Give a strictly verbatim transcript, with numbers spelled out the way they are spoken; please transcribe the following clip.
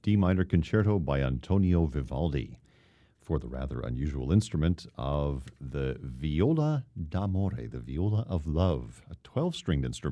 D minor concerto by Antonio Vivaldi for the rather unusual instrument of the viola d'amore, the viola of love, a twelve stringed instrument.